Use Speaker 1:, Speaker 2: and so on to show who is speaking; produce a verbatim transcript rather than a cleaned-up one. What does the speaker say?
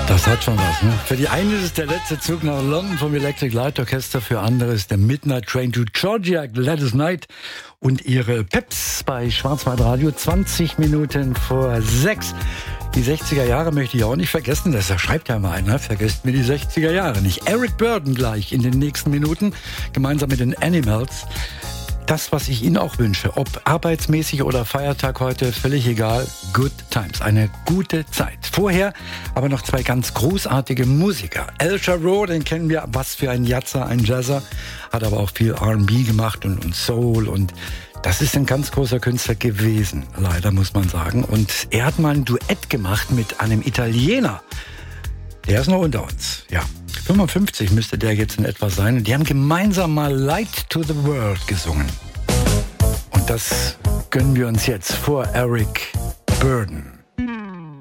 Speaker 1: Das hat schon was, ne? Für die einen ist es der letzte Zug nach London vom Electric Light Orchestra, für andere ist der Midnight Train to Georgia, Gladys Knight und ihre Peps bei Schwarzwald Radio, zwanzig Minuten vor sechs. Die sechziger Jahre möchte ich auch nicht vergessen, das schreibt ja mal einer, vergesst mir die sechziger Jahre nicht. Eric Burdon gleich in den nächsten Minuten, gemeinsam mit den Animals. Das, was ich Ihnen auch wünsche, ob arbeitsmäßig oder Feiertag heute, völlig egal. Good times, eine gute Zeit. Vorher aber noch zwei ganz großartige Musiker. Al Jarreau, den kennen wir, was für ein Jazzer, ein Jazzer, hat aber auch viel R and B gemacht und, und Soul und das ist ein ganz großer Künstler gewesen, leider muss man sagen. Und er hat mal ein Duett gemacht mit einem Italiener. Der ist noch unter uns, ja. fünfundfünfzig müsste der jetzt in etwa sein. Und die haben gemeinsam mal Light to the World gesungen. Und das gönnen wir uns jetzt vor Eric Burdon.